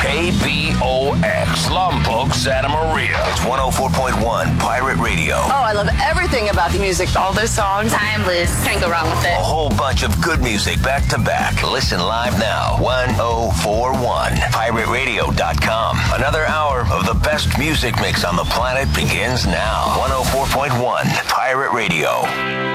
KBOX, Lompoc, Santa Maria. It's 104.1 Pirate Radio. Oh, I love everything about the music. All those songs, timeless. Can't go wrong with it. A whole bunch of good music back to back. Listen live now. 1041 PirateRadio.com. Another hour of the best music mix on the planet begins now. 104.1 Pirate Radio.